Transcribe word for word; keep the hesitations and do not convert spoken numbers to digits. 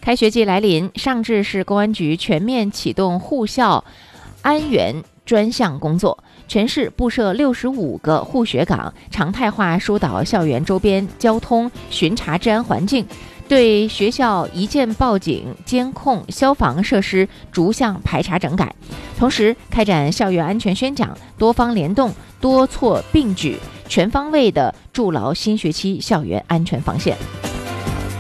开学季来临，上至市公安局全面启动护校安员专项工作，全市布设六十五个护学岗，常态化疏导校园周边交通，巡查治安环境，对学校一键报警、监控、消防设施逐项排查整改。同时开展校园安全宣讲，多方联动，多措并举，全方位地筑牢新学期校园安全防线。